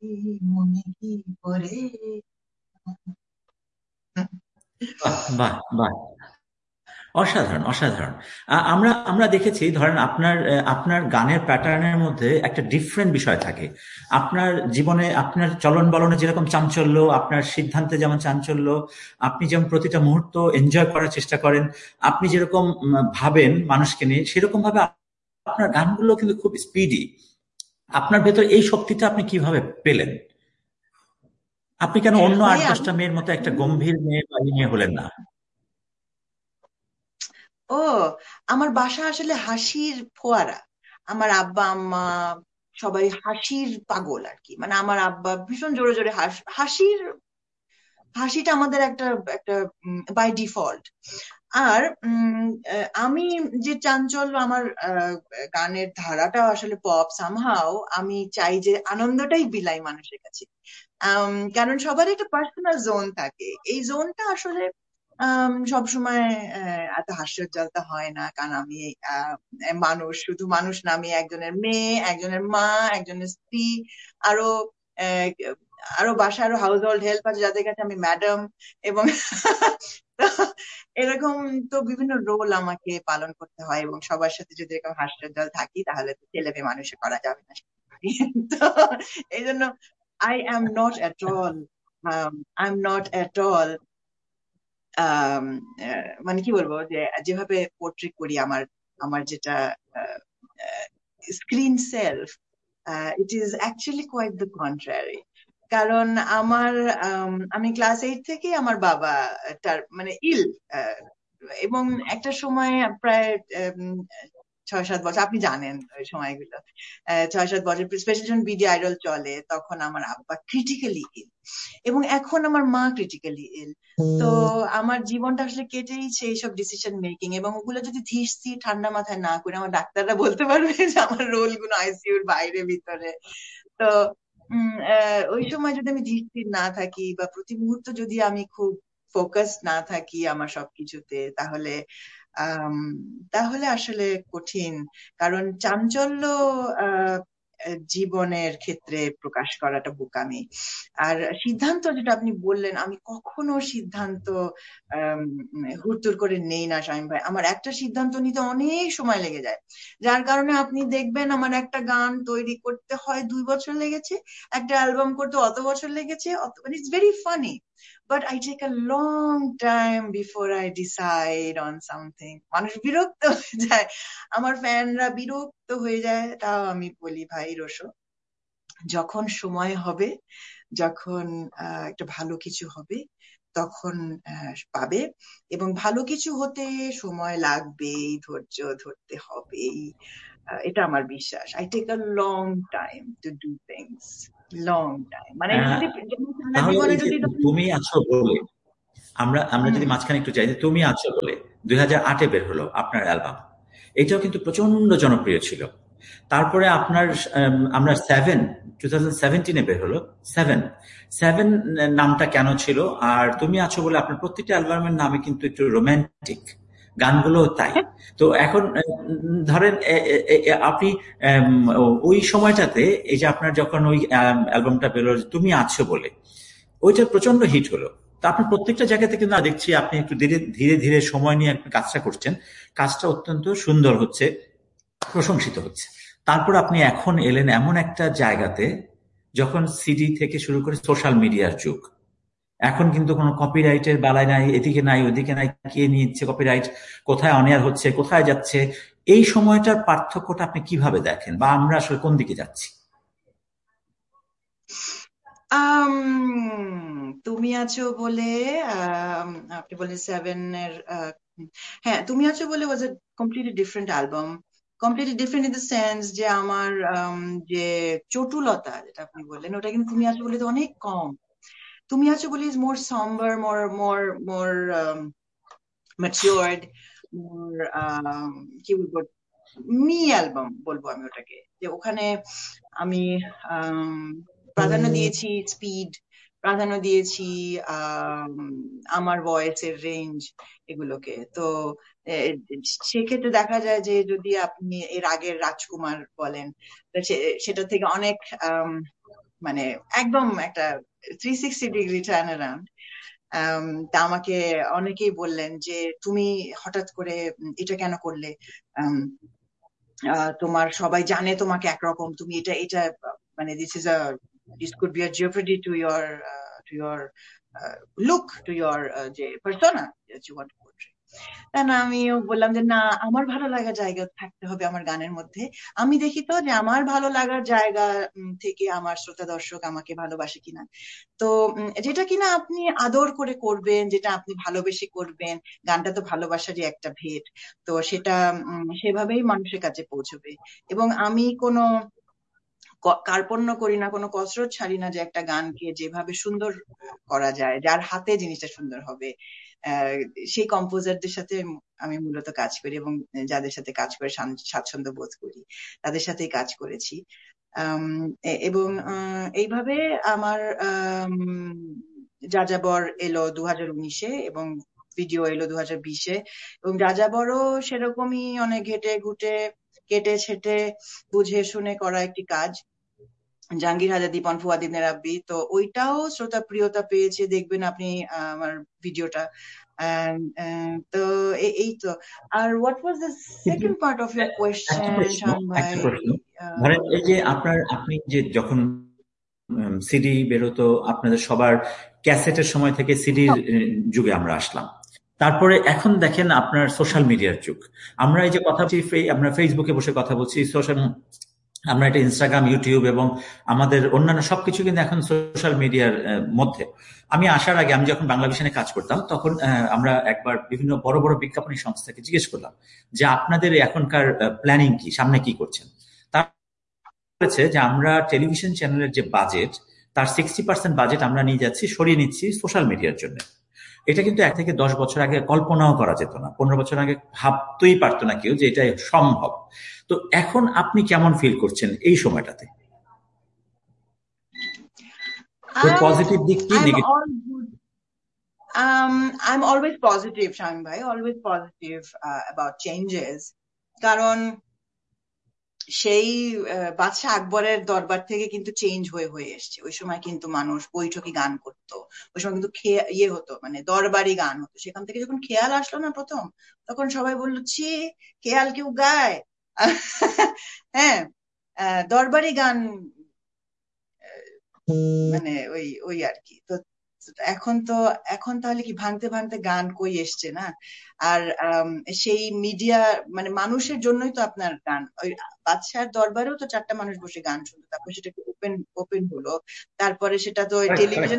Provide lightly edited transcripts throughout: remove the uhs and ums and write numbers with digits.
মনে কি পড়ে। বাহ, বাহ, বাহ, অসাধারণ, অসাধারণ। আমরা আমরা দেখেছি, ধরেন আপনার আপনার গানের প্যাটার্নের মধ্যে একটা ডিফারেন্ট বিষয় থাকে। আপনার জীবনে আপনার চলন বলনে যেরকম চাঞ্চল্য, আপনার সিদ্ধান্তে যেমন চাঞ্চল্য, আপনি যেমন প্রতিটা মুহূর্ত এনজয় করার চেষ্টা করেন, আপনি যেরকম ভাবেন মানুষকে নিয়ে, সেরকম ভাবে আপনার গানগুলো কিন্তু খুব স্পিডি। আপনার ভেতর এই শক্তিটা আপনি কিভাবে পেলেন? আপনি কেন অন্য আট ভাই আমি দশটা মেয়ের মতো একটা গম্ভীর মেয়ে বা এই মেয়ে হলেন না? ও আমার বাসা আসলে হাসির ফোয়ারা। আমার আব্বা আম্মা সবাই হাসির পাগল আর কি। মানে আমার আব্বা ভীষণ জোরে জোরে হাসির হাসিটা আমাদের একটা একটা বাই ডিফল্ট। আর আমি যে চাঞ্চল্য আমার গানের ধারাটা আসলে পপ সামহাও আমি চাই যে আনন্দটাই বিলাই মানুষের কাছে। কারণ সবারই একটা পার্সোনাল জোন থাকে, এই জোনটা আসলে সব সময় এত হাস্যোজ্জ্বলতা হয় না। কারণ আমি আহ, মানুষ, শুধু মানুষ না, আমি একজনের মেয়ে, একজনের মা, একজনের স্ত্রী, আরো আহ, আরো বাসায় আরো হাউস হোল্ড হেল্প আছে যাদের কাছে আমি ম্যাডাম। এবং তো এরকম তো বিভিন্ন রোল আমাকে পালন করতে হয়, এবং সবার সাথে যদি এরকম হাস্যোজ্জ্বল থাকি তাহলে তো ছেলে মেয়ে মানুষে করা যাবে না। তো এই জন্য I am not at all I'm not at all আম, মানে কি বলবো, যে যেভাবে পোর্ট্রেট করি আমার আমার যেটা screen self, it is actually quiet the contrary. কারণ আমার আমি ক্লাস 8 থেকে আমার বাবা তার মানে ইল, আহ, এবং একটা সময় প্রায় 6-7 বছর, আপনি জানেন ওই সময়গুলো, 6-7 বছর স্পেশালি যখন বিডি আইডল চলে তখন আমার আব্বা ক্রিটিক্যালি ইল, এবং এখন আমার মা ক্রিটিক্যালি ইল। তো আমার জীবনটা আসলে কেটেইছে এইসব ডিসিশন মেকিং, এবং ওগুলো যদি ধীর স্থির ঠান্ডা মাথায় না করে, আমার ডাক্তাররা বলতে পারবে যে আমার রোল গুলো আইসিইউর বাইরে ভিতরে। তো ওই সময় যদি আমি ধীর স্থির না থাকি, বা প্রতি মুহূর্ত যদি আমি খুব ফোকাস না থাকি আমার সবকিছুতে, তাহলে আম, তাহলে আসলে কঠিন। কারণ চাঞ্চল্য আহ জীবনের ক্ষেত্রে প্রকাশ করাটা বোকামি। আর সিদ্ধান্ত যেটা আপনি বললেন, আমি কখনো সিদ্ধান্ত হুড়তুড় করে নেই না শামীম ভাই। আমার একটা সিদ্ধান্ত নিতে অনেক সময় লেগে যায়, যার কারণে আপনি দেখবেন আমার একটা গান তৈরি করতে হয় 2 বছর লেগেছে, একটা অ্যালবাম করতে অত বছর লেগেছে, মানে it's very funny, but I take a long time before I decide on something. মানুষ বিরক্ত হয়ে যায়, আমার ফ্যানরা বিরক্ত হয়ে যায়, তাও আমি বলি ভাই রোশো, যখন সময় হবে, যখন একটা ভালো কিছু হবে, তখন পাবে। এবং ভালো কিছু হতে সময় লাগবেই, ধৈর্য ধরতে হবেই। এটা আমার বিশ্বাস। I take a long time to do things, long time. মানে এটা আহ, যদি যেমন সারা তাহলে জীবনে এই যে যদি ধরুন। তুমি আছো বলে, আমরা আমরা হুম। যদি মাঝখানে একটু যাই, যে তুমি আছো বলে 2008-এ বের হলো আপনার অ্যালবাম। এটাও কিন্তু প্রচন্ড জনপ্রিয় ছিল। তারপরে আপনার আমরা 2017-এ বের হলো সেভেন। সেভেন নামটা কেন ছিল? আর তুমি আছো বলে আপনার প্রত্যেকটা অ্যালবামের নামে কিন্তু একটু রোমান্টিক, গানগুলো তাই। তো এখন ধরেন আপনি ওই সময়টাতে, এই যে আপনার যখন ওই অ্যালবামটা বেরোলো যে তুমি আছো বলে, ওইটা প্রচন্ড হিট হলো। তো আপনার প্রত্যেকটা জায়গা থেকে না দেখছি আপনি একটু ধীরে ধীরে ধীরে সময় নিয়ে আপনি কাজটা করছেন। কাজটা অত্যন্ত সুন্দর হচ্ছে, প্রশংসিত হচ্ছে। তারপর আপনি এখন এলেন এমন একটা জায়গাতে, যখন সিডি থেকে শুরু করে সোশ্যাল মিডিয়ার যুগ। এখন কিন্তু কোনো কপিরাইটের বালাই নাই, এদিকে নাই ওদিকে নাই, কে নিচ্ছে কপিরাইট, কোথায় অনিয়ার হচ্ছে, কোথায় যাচ্ছে। এই সময়টার পার্থক্যটা আপনি কিভাবে দেখেন, বা আমরা আসলে কোন দিকে যাচ্ছি? আম, তুমি আছো বলে, আপনি বলে সেভেন এর হ্যাঁ, তুমি আছো বলে ওয়াজ এ completely different album. Completely different in the sense যে আমার যে চটুলতা যেটা আপনি বললেন, ওটা কিন্তু তুমি আছো বলে তো অনেক কম। তুমি আছো বলে is more সম্বার, more more more matured, মোর কি বলবো, মি অ্যালবাম বলবো আমি ওটাকে। যে ওখানে আমি আম, প্রাধান্য দিয়েছি স্পিড, প্রাধান্য দিয়েছি আম, আমার ভয়েসের রেঞ্জ, এগুলোকে। তো এ, সেক্ষেত্রে দেখা যায় যে যদি আপনি এর আগের রাজকুমার বলেন, তা সেটা থেকে অনেক মানে একদম একটা 360 ডিগ্রি টার্ন অ্যারাউন্ড। তা আমাকে অনেকেই বললেন যে তুমি হঠাৎ করে এটা কেন করলে, তোমার সবাই জানে তোমাকে একরকম, তুমি এটা এটা মানে this could be a jeopardy to your look, to your যে persona that you want to portray. না, আমিও বললাম যে না, আমার ভালো লাগার জায়গা থাকতে হবে আমার গানের মধ্যে। আমি দেখি তো যে আমার ভালো লাগার জায়গা থেকে আমার শ্রোতা দর্শক আমাকে ভালোবাসে কিনা। তো যেটা কিনা আপনি আদর করে করবেন, যেটা আপনি ভালোবেসে করবেন, গানটা তো ভালোবাসারই একটা ভেট, তো সেটা সেভাবেই মানুষের কাছে পৌঁছবে। এবং আমি কোনো কার্পণ্য করি না, কোনো কসরত ছাড়ি না যে একটা গানকে যেভাবে সুন্দর করা যায়, যার হাতে জিনিসটা সুন্দর হবে, সেই কম্পোজারদের সাথে আমি মূলত কাজ করি এবং যাদের সাথে কাজ করে স্বাচ্ছন্দ্য বোধ করি তাদের সাথেই কাজ করেছি। এবং এইভাবে আমার যাযাবর এলো 2019-এ এবং ভিডিও এলো 2020-এ, এবং যাযাবরও সেরকমই অনেক ঘেটে ঘুটে কেটে ছেটে বুঝে শুনে করা একটি কাজ। জাহাঙ্গীর হাজার, দীপন, ফুয়াদ ইবনে রাব্বি, তো ওইটাও শ্রোতা প্রিয়তা পেয়েছে, দেখবেন আপনি আমার ভিডিওটা। তো এই তো। আর what was the second part of your question Shaon ভাই? ধরেন এই যে আপনি যে যখন সিডি বেরোতো, আপনাদের সবার ক্যাসেটের সময় থেকে সিডির যুগে আমরা আসলাম, তারপরে এখন দেখেন আপনার সোশ্যাল মিডিয়ার যুগ। আমরা এই যে কথা বলছি, আমরা ফেসবুকে বসে কথা বলছি, আমরা এটা ইনস্টাগ্রাম, ইউটিউব এবং আমাদের অন্যান্য সবকিছু কিন্তু এখন সোশ্যাল মিডিয়ার মধ্যে। আমি আসার আগে, আমি যখন বাংলাভিশনে কাজ করতাম, তখন আমরা একবার বিভিন্ন বড় বড় বিজ্ঞাপনী সংস্থাকে জিজ্ঞেস করলাম যে আপনাদের এখনকার প্ল্যানিং কি, সামনে কি করছেন। তার বলেছে যে আমরা টেলিভিশন চ্যানেলের যে বাজেট, তার 60% বাজেট আমরা নিয়ে যাচ্ছি, সরিয়ে নিচ্ছি সোশ্যাল মিডিয়ার জন্য। এটা কিন্তু 1 থেকে 10 বছর আগে কল্পনাও করা যেত না, 15 বছর আগে ভাবতেই পারতো না কেউ যে এটা সম্ভব। তো এখন আপনি কেমন ফিল করছেন এই সময়টাতে? পজিটিভ দিক কি, negative? I'm always positive, Shaun bhai, always positive about changes. কারণ সেই বাদশাহ আকবরের দরবার থেকে কিন্তু চেঞ্জ হয়ে এসছে। ওই সময় কিন্তু মানুষ বৈঠকি গান করতো, ওই সময় কিন্তু ইয়ে হতো, মানে দরবারি গান হতো। সেখান থেকে যখন খেয়াল আসলো না প্রথম, তখন সবাই বললো ছি, খেয়াল কেউ গায়? হ্যাঁ, দরবারি গান, মানে ওই আর কি। তো এখন তাহলে কি ভাঙতে ভাঙতে গান কই এসছে না? আর সেই মিডিয়া, মানে মানুষের জন্যই তো আপনার গান। ওই বাদশার দরবারেও তো 4টা মানুষ বসে গান শুনতো, তারপর সেটা ওপেন হলো, তারপরে সেটা তো টেলিভিশন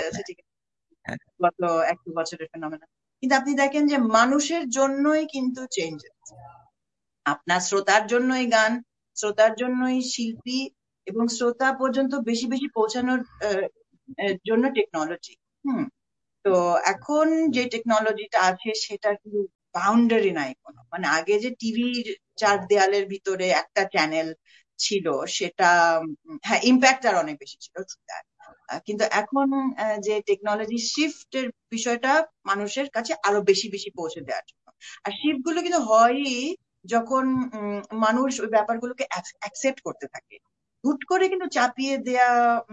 গত 1 বছরের ফেনোমেনা। কিন্তু আপনি দেখেন যে মানুষের জন্যই কিন্তু চেঞ্জ, আপনার শ্রোতার জন্যই গান, শ্রোতার জন্যই শিল্পী, এবং শ্রোতা পর্যন্ত বেশি বেশি পৌঁছানোর জন্য টেকনোলজি। তো এখন যে টেকনোলজিটা আছে সেটা কিন্তু বাউন্ডারি নাই কোনো। মানে আগে যে টিভির 4 দেয়ালের ভিতরে একটা চ্যানেল ছিল, সেটা হ্যাঁ ইম্প্যাক্ট আর অনেক বেশি ছিল, কিন্তু এখন যে টেকনোলজি শিফটের বিষয়টা মানুষের কাছে আরো বেশি বেশি পৌঁছে দেওয়ার জন্য। আর শিফট গুলো কিন্তু হয়ই যখন মানুষ ওই ব্যাপারগুলোকে অ্যাকসেপ্ট করতে থাকে। হুট করে কিন্তু চাপিয়ে দেয়া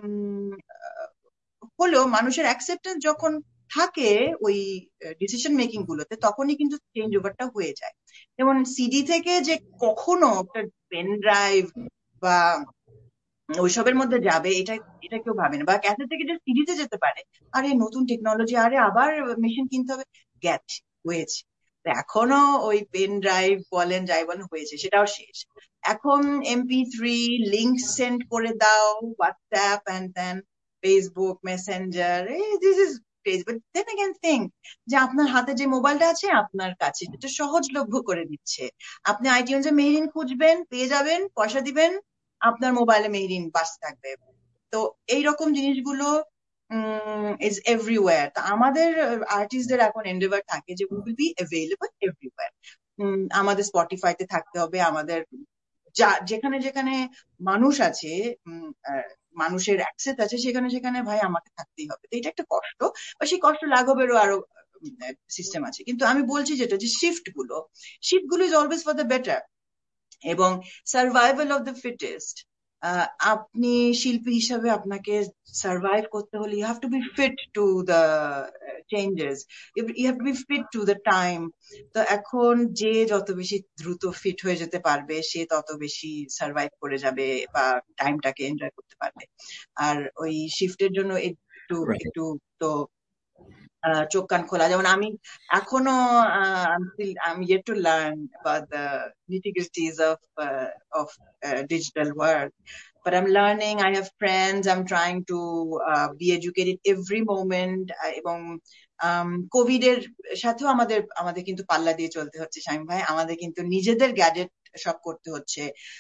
হলেও মানুষের অ্যাকসেপ্টেন্স যখন থাকে ওই ডিসিশন মেকিং গুলোতে, তখনই কিন্তু চেঞ্জ ওভারটা হয়ে যায়। যেমন সিডি থেকে যে কখনো একটা পেন ড্রাইভ বা ওইসবের মধ্যে যাবে, এটা কেউ ভাবে না। বা ক্যাসেট থেকে যে সিডিতে যেতে পারে, আরে নতুন টেকনোলজি, আরে আবার মেশিন কিনতে হবে, গেছে হয়েছে। এখনো ওই পেন ড্রাইভ বলেন যাই বলেন হয়েছে, সেটাও শেষ। এখন MP3 লিঙ্ক সেন্ড করে দাও, WhatsApp and then Facebook Messenger, this is crazy. But then again think যে আপনার হাতে যে মোবাইলটা আছে আপনার কাছে, এটা সহজলভ্য করে দিচ্ছে। আপনি আইটিউনসে মেহরিন খুঁজবেন, পেয়ে যাবেন, পয়সা দিবেন, আপনার মোবাইলে মেহরিন বাজতে থাকবে। তো এইরকম জিনিসগুলো ইজ এভরিওয়্যার। তা আমাদের আর্টিস্টদের এখন এন্ডেভার থাকে যে we will be available everywhere. আমাদের স্পটিফাইতে থাকতে হবে, আমাদের যেখানে যেখানে মানুষ আছে, মানুষের অ্যাক্সেস আছে, সেখানে সেখানে ভাই আমাকে থাকতেই হবে। তো এটা একটা কষ্ট, বা সেই কষ্ট লাঘবেরও আরো সিস্টেম আছে। কিন্তু আমি বলছি যেটা, যে শিফট গুলো is always for the better, এবং সার্ভাইভাল অফ দ্য ফিটেস্ট। আপনি শিল্পী হিসাবে আপনাকে সার্ভাইভ করতে হলে you have to B fit to the changes, you have to B fit to the time. তো এখন যে যত বেশি দ্রুত ফিট হয়ে যেতে পারবে সে তত বেশি সার্ভাইভ করে যাবে বা টাইমটাকে এনজয় করতে পারবে। আর ওই শিফটের জন্য একটু Right. একটু তো চোখ কান খোলা। যেমন আমি এখনো I'm yet to learn about the nitty-gritties of digital work, but I'm learning. I have friends. I'm trying to be educated every moment. এবং কোভিড এর সাথেও আমাদের আমাদের কিন্তু পাল্লা দিয়ে চলতে হচ্ছে শামীম ভাই, আমাদের কিন্তু নিজেদের গ্যাজেট সব করতে হচ্ছে।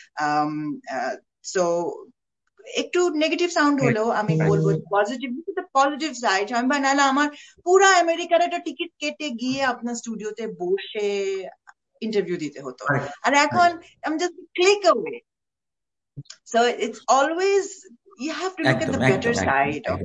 সো একটু নেগেটিভ সাউন্ড হলেও আমি বলবো পজিটিভ, পজিটিভ সাইড। আমি ভাই নাহলে আমার পুরা আমেরিকার একটা টিকিট কেটে গিয়ে আপনার স্টুডিওতে বসে ইন্টারভিউ দিতে হতো, আর এখন আমি just click away. So it's always you have to look at the better side of.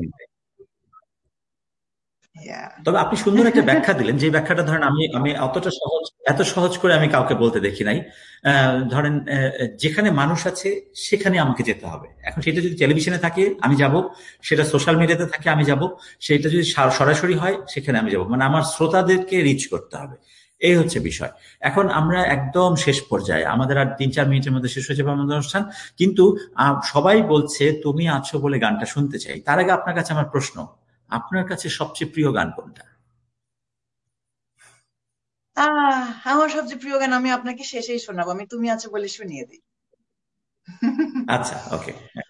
তবে আপনি সুন্দর একটা ব্যাখ্যা দিলেন, যে ব্যাখ্যাটা ধরেন আমি আমি এত সহজ করে আমি কাউকে বলতে দেখি নাই। ধরেন যেখানে মানুষ আছে সেখানে আমাকে যেতে হবে। এখন সেটা যদি টেলিভিশনে থাকে আমি যাব, সেটা সোশ্যাল মিডিয়াতে থাকে আমি যাব, সেটা যদি সরাসরি হয় সেখানে আমি যাব। মানে আমার শ্রোতাদেরকে রিচ করতে হবে, এই হচ্ছে বিষয়। এখন আমরা একদম শেষ পর্যায়ে, আমাদের আর 3-4 মিনিটের মধ্যে শেষ হয়ে যাবে আমাদের অনুষ্ঠান, কিন্তু সবাই বলছে তুমি আছো বলে গানটা শুনতে চাই। তার আগে আপনার কাছে আমার প্রশ্ন, আপনার কাছে সবচেয়ে প্রিয় গান কোনটা? আমার সবচেয়ে প্রিয় গান আমি আপনাকে শেষেই শোনাবো, আমি তুমি আছো বলে শুনিয়ে দিই। আচ্ছা, ওকে।